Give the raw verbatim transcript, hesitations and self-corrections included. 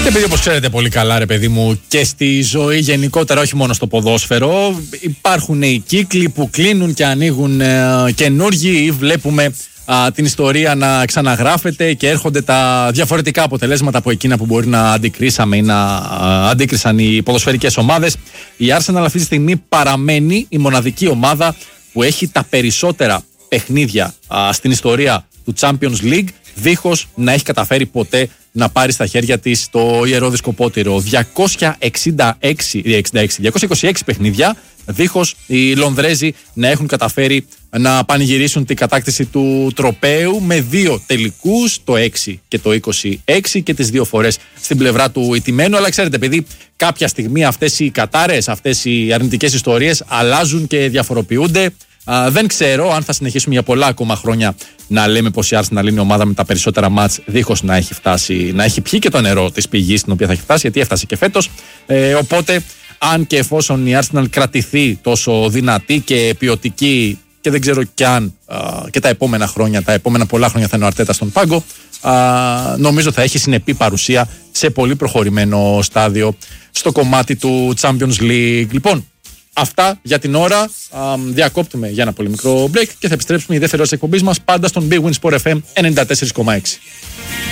Και επειδή, όπως ξέρετε πολύ καλά, ρε παιδί μου, και στη ζωή γενικότερα, όχι μόνο στο ποδόσφαιρο, υπάρχουν οι κύκλοι που κλείνουν και ανοίγουν ε, καινούργιοι, ή βλέπουμε α, την ιστορία να ξαναγράφεται και έρχονται τα διαφορετικά αποτελέσματα από εκείνα που μπορεί να αντικρίσαμε ή να α, αντίκρισαν οι ποδοσφαιρικές ομάδες. Η Arsenal αυτή τη στιγμή παραμένει η μοναδική ομάδα που έχει τα περισσότερα παιχνίδια α, στην ιστορία του Champions League, δίχως να έχει καταφέρει ποτέ να πάρει στα χέρια της το ιερό δισκοπότηρο. διακόσια εξήντα έξι, διακόσια είκοσι έξι παιχνίδια, δίχως οι Λονδρέζοι να έχουν καταφέρει να πανηγυρίσουν την κατάκτηση του τροπαίου, με δύο τελικούς, το έξι και το είκοσι έξι, και τις δύο φορές στην πλευρά του ηττημένου. Αλλά ξέρετε, επειδή κάποια στιγμή αυτές οι κατάρες, αυτές οι αρνητικές ιστορίες αλλάζουν και διαφοροποιούνται, Uh, δεν ξέρω αν θα συνεχίσουμε για πολλά ακόμα χρόνια να λέμε πως η Arsenal είναι η ομάδα με τα περισσότερα μάτς, δίχως να έχει φτάσει, να έχει πιει και το νερό της πηγής στην οποία θα έχει φτάσει, γιατί έφτασε και φέτος. Ε, οπότε, αν και εφόσον η Arsenal κρατηθεί τόσο δυνατή και ποιοτική, και δεν ξέρω κι αν uh, και τα επόμενα χρόνια, τα επόμενα πολλά χρόνια θα είναι ο Αρτέτα στον πάγκο, uh, νομίζω θα έχει συνεπή παρουσία σε πολύ προχωρημένο στάδιο στο κομμάτι του Champions League. Λοιπόν, αυτά για την ώρα. Α, διακόπτουμε για ένα πολύ μικρό break και θα επιστρέψουμε η δεύτερη ώρα της εκπομπής μας, πάντα στον Big Win Sport εφ εμ ενενήντα τέσσερα κόμμα έξι.